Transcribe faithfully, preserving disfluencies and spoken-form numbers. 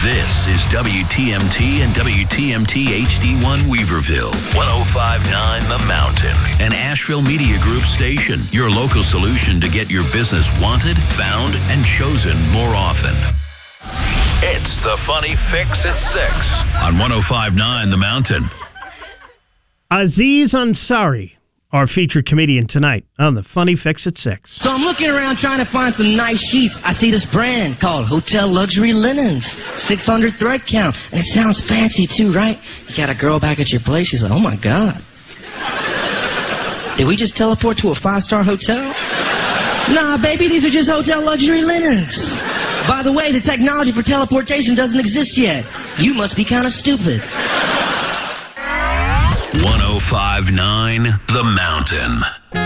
This is W T M T and W T M T H D one Weaverville, one oh five point nine The Mountain, an Asheville Media Group station, your local solution to get your business wanted, found, and chosen more often. It's the Funny Fix at six on one oh five point nine The Mountain. Aziz Ansari, our featured comedian tonight on the Funny Fix at six. So I'm looking around trying to find some nice sheets. I see this brand called Hotel Luxury Linens, six hundred thread count, and it sounds fancy too, right? You got a girl back at your place, she's like, oh my God. Did we just teleport to a five-star hotel? Nah, baby, these are just Hotel Luxury Linens. By the way, the technology for teleportation doesn't exist yet. You must be kind of stupid. one oh five point nine The Mountain.